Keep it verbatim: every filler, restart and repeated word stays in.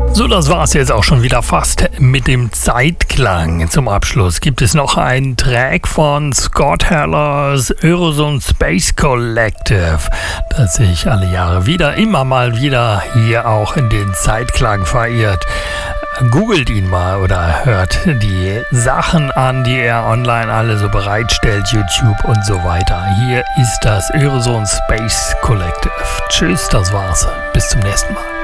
So, das war es jetzt auch schon wieder fast mit dem Zeitklang. Zum Abschluss gibt es noch einen Track von Scott Hellers Eurozone Space Collective, das sich alle Jahre wieder, immer mal wieder hier auch in den Zeitklang verirrt. Googelt ihn mal oder hört die Sachen an, die er online alle so bereitstellt, YouTube und so weiter. Hier ist das Eurozone Space Collective. Tschüss, das war's. Bis zum nächsten Mal.